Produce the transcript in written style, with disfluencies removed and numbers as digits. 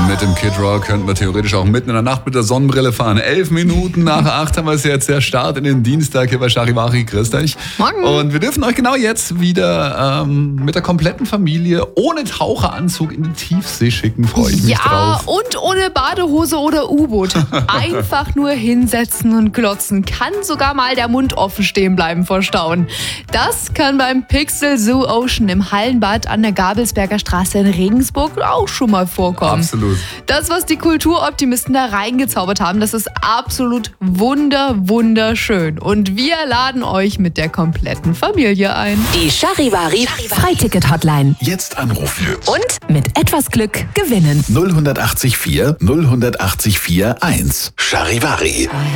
Mit dem Kid Rock könnten wir theoretisch auch mitten in der Nacht mit der Sonnenbrille fahren. 11 Minuten nach 8 haben wir es jetzt, der Start in den Dienstag hier bei Charivari. Grüßt euch. Morgen. Und wir dürfen euch genau jetzt wieder mit der kompletten Familie ohne Taucheranzug in die Tiefsee schicken. Freue ich mich drauf. Ja, und ohne Badehose oder U-Boot. Einfach nur hinsetzen und glotzen. Kann sogar mal der Mund offen stehen bleiben vor Staunen. Das kann beim Pixel Zoo Ocean im Hallenbad an der Gabelsberger Straße in Regensburg auch schon mal vorkommen. Absolut. Das, was die Kulturoptimisten da reingezaubert haben, das ist absolut wunderschön. Und wir laden euch mit der kompletten Familie ein. Die Charivari Freiticket-Hotline. Jetzt anrufen. Und mit etwas Glück gewinnen. 080 4 1. Charivari.